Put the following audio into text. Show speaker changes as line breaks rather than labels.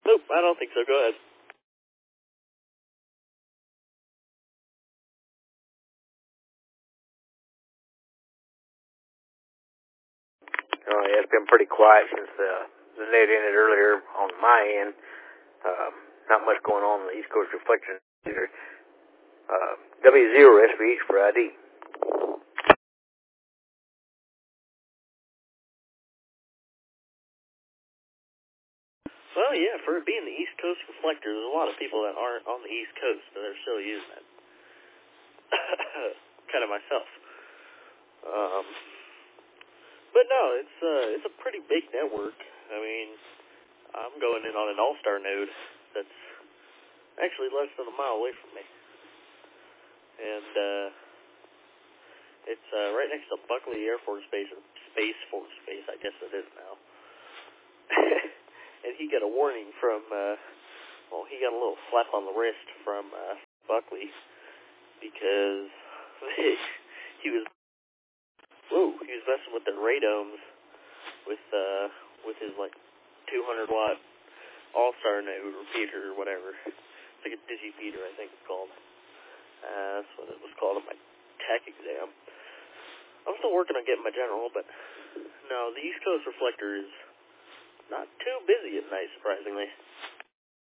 Nope, I don't think so. Go ahead.
Oh, yeah, it's been pretty quiet since the net ended earlier on my end. Not much going on the East Coast Reflection either. W0SVH for ID.
Well, yeah, for it being the East Coast Reflector, there's a lot of people that aren't on the East Coast that are still using it. Kind of myself. But no, it's a pretty big network. I mean, I'm going in on an all-star node that's actually less than a mile away from me. And it's right next to Buckley Air Force Base, or Space Force Base, I guess it is now. And he got a warning from, he got a little slap on the wrist from Buckley because he was messing with their radomes with his like 200 watt all-star node repeater or whatever. It's like a digipeater, I think it's called. That's what it was called on my tech exam. I'm still working on getting my general, but no, the East Coast Reflector is not too busy at night, surprisingly.